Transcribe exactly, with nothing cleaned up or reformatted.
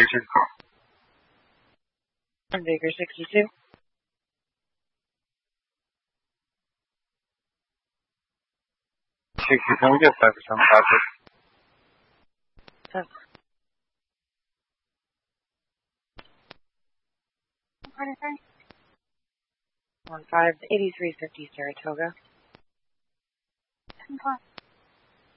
answered call. I'm Baker sixty-two. sixty, can we get five percent profit? Seven. One five eighty-three fifty Saratoga. Ten five.